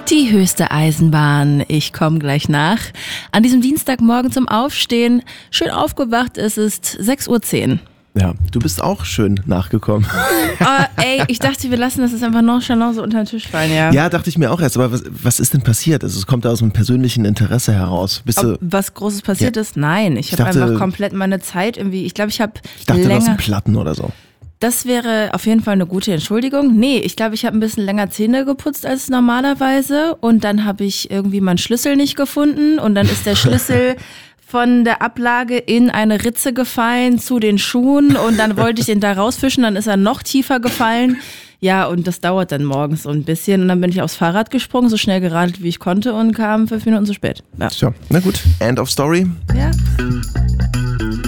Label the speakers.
Speaker 1: Die höchste Eisenbahn. Ich komme gleich nach. An diesem Dienstagmorgen zum Aufstehen. Schön aufgewacht, es ist 6:10 Uhr.
Speaker 2: Ja, du bist auch schön nachgekommen.
Speaker 1: Ich dachte, wir lassen das jetzt einfach nonchalant so unter den Tisch fallen, ja.
Speaker 2: Ja, dachte ich mir auch erst. Aber was ist denn passiert? Also es kommt da aus einem persönlichen Interesse heraus.
Speaker 1: Was Großes passiert ist? Nein, ich habe einfach komplett meine Zeit irgendwie, ich glaube, ich habe
Speaker 2: länger... du hast einen Platten oder so.
Speaker 1: Das wäre auf jeden Fall eine gute Entschuldigung. Nee, ich glaube, ich habe ein bisschen länger Zähne geputzt als normalerweise und dann habe ich irgendwie meinen Schlüssel nicht gefunden und dann ist der Schlüssel von der Ablage in eine Ritze gefallen zu den Schuhen und dann wollte ich ihn da rausfischen, dann ist er noch tiefer gefallen. Ja, und das dauert dann morgens so ein bisschen und dann bin ich aufs Fahrrad gesprungen, so schnell geradelt wie ich konnte und kam 5 Minuten zu spät. Ja.
Speaker 2: Tja, na gut, end of story.
Speaker 1: Ja.